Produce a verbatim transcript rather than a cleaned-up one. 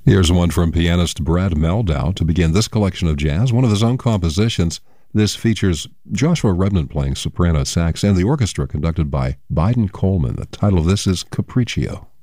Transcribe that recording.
Here's one from pianist Brad Mehldau to begin this collection of jazz, one of his own compositions. This features Joshua Redman playing soprano sax and the orchestra conducted by Biden Coleman. The title of this is Capriccio.